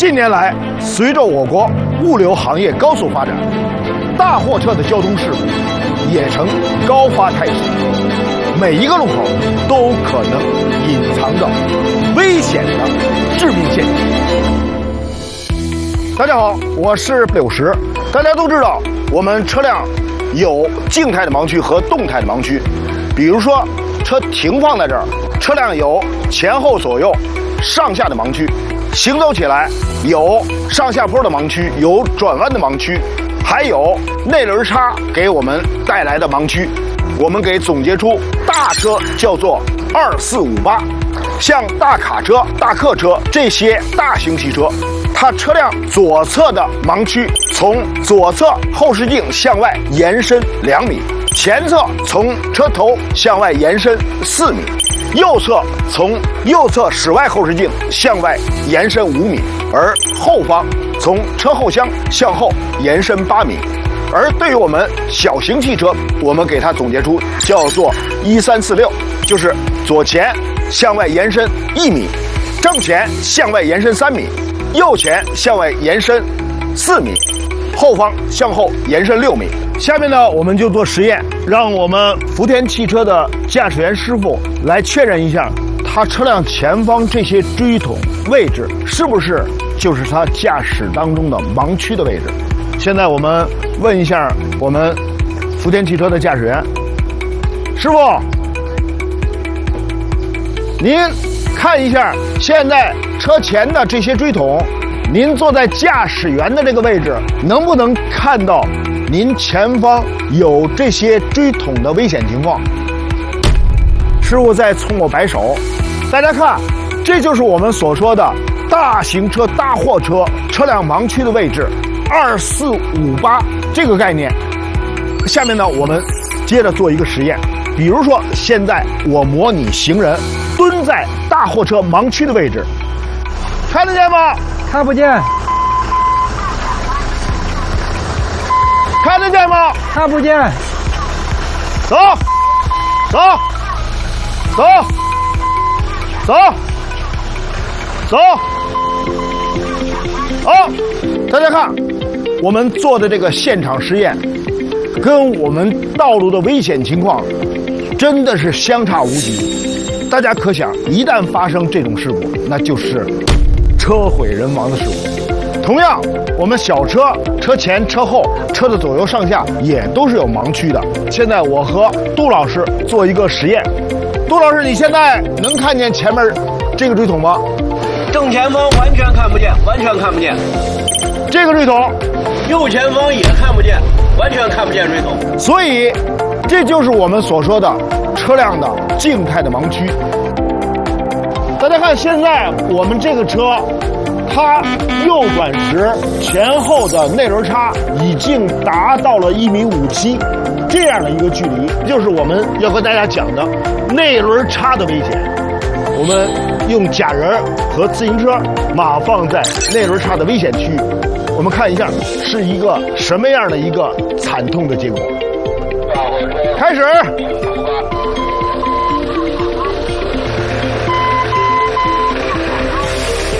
近年来，随着我国物流行业高速发展，大货车的交通事故也呈高发态势，每一个路口都可能隐藏着危险的致命陷阱。大家好，我是柳石。大家都知道，我们车辆有静态的盲区和动态的盲区。比如说，车停放在这儿，车辆有前后左右、上下的盲区；行走起来有上下坡的盲区，有转弯的盲区，还有内轮差给我们带来的盲区。我们给总结出大车叫做2458，像大卡车、大客车这些大型汽车，它车辆左侧的盲区从左侧后视镜向外延伸2米，前侧从车头向外延伸4米，右侧从右侧室外后视镜向外延伸5米，而后方从车后厢向后延伸8米。而对于我们小型汽车，我们给它总结出叫做1346，就是左前向外延伸1米，正前向外延伸3米，右前向外延伸4米，后方向后延伸6米。下面呢，我们就做实验，让我们福田汽车的驾驶员师傅来确认一下，他车辆前方这些锥筒位置是不是就是他驾驶当中的盲区的位置。现在我们问一下我们福田汽车的驾驶员师傅，您看一下现在车前的这些锥筒，您坐在驾驶员的这个位置，能不能看到您前方有这些锥筒的危险情况？师傅在冲我摆手。大家看，这就是我们所说的大型车、大货车车辆盲区的位置，2458这个概念。下面呢，我们接着做一个实验。比如说，现在我模拟行人蹲在大货车盲区的位置，看得见吗？ 看不见。 看得见吗？ 看不见。 走，走，走，走，走。好，大家看，我们做的这个现场实验，跟我们道路的危险情况真的是相差无几。大家可想，一旦发生这种事故，那就是车毁人亡的事故。同样，我们小车车前、车后、车的左右上下也都是有盲区的。现在我和杜老师做一个实验。杜老师，你现在能看见前面这个锥筒吗？ 正前方完全看不见，完全看不见。 这个锥筒， 右前方也看不见，完全看不见锥筒。 所以，这就是我们所说的车辆的静态的盲区。大家看，现在我们这个车，它右转时前后的内轮差已经达到了1.57米这样的一个距离，就是我们要和大家讲的内轮差的危险。我们用假人和自行车码放在内轮差的危险区域，我们看一下是一个什么样的一个惨痛的结果。开始。